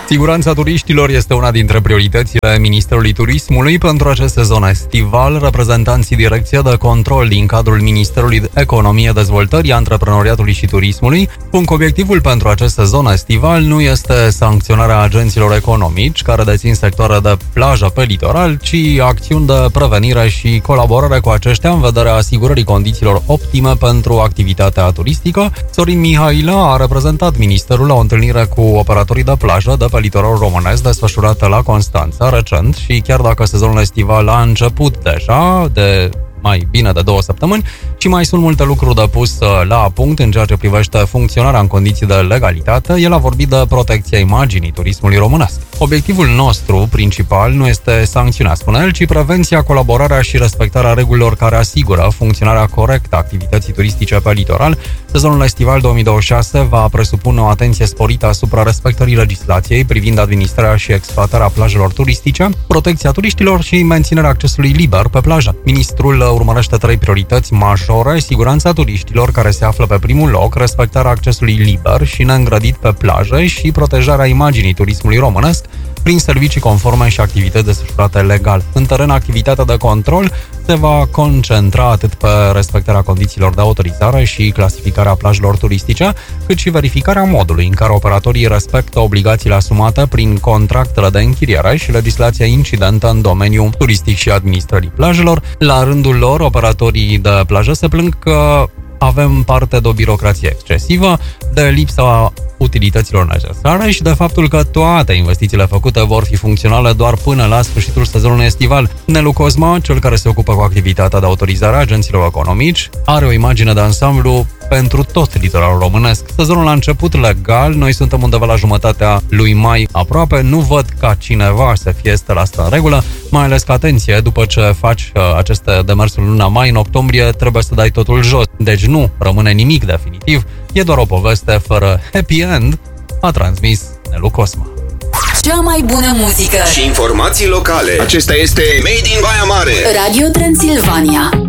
Siguranța turiștilor este una dintre prioritățile Ministerului Turismului pentru acest sezon estival. Reprezentanții Direcției de Control din cadrul Ministerului de Economie, Dezvoltării, Antreprenoriatului și Turismului spun că obiectivul pentru acest sezon estival nu este sancționarea agenților economici care dețin sectoare de plajă pe litoral, ci acțiuni de prevenire și colaborare cu aceștia în vederea asigurării condițiilor optime pentru activitatea turistică. Sorin Mihaila a reprezentat Ministerul la o întâlnire cu operatorii de plajă de pe litoralul românesc desfășurată la Constanța recent și chiar dacă sezonul estival a început deja de mai bine de 2 săptămâni și mai sunt multe lucruri de pus la punct în ceea ce privește funcționarea în condiții de legalitate, el a vorbit de protecția imaginii turismului românesc. Obiectivul nostru principal nu este sancțiunea, spune el, ci prevenția, colaborarea și respectarea regulilor care asigură funcționarea corectă a activității turistice pe litoral. Sezonul estival 2026 va presupune o atenție sporită asupra respectării legislației privind administrarea și exploatarea plajelor turistice, protecția turiștilor și menținerea accesului liber pe plajă. Ministrul urmărește 3 priorități majore: siguranța turiștilor, care se află pe primul loc, respectarea accesului liber și neîngrădit pe plaje și protejarea imaginii turismului românesc prin servicii conforme și activități desfășurate legal. În teren, activitatea de control se va concentra atât pe respectarea condițiilor de autorizare și clasificarea plajelor turistice, cât și verificarea modului în care operatorii respectă obligațiile asumate prin contractele de închiriere și legislația incidentă în domeniul turistic și administrării plajelor. La rândul lor, operatorii de plajă se plâng că avem parte de o birocrație excesivă, de lipsa utilităților necesare și de faptul că toate investițiile făcute vor fi funcționale doar până la sfârșitul sezonului estival. Nelu Cosma, cel care se ocupă cu activitatea de autorizare a agenților economici, are o imagine de ansamblu pentru tot litoralul românesc. Sezonul a început legal, noi suntem undeva la jumătatea lui mai aproape, nu văd ca cineva să fie stelastă în regulă, mai ales că, atenție, după ce faci aceste demersuri în luna mai, în octombrie trebuie să dai totul jos. Deci nu rămâne nimic definitiv, e doar o poveste fără happy end, a transmis Nelu Cosma. Cea mai bună muzică și informații locale. Acesta este Made in Baia Mare, Radio Transilvania.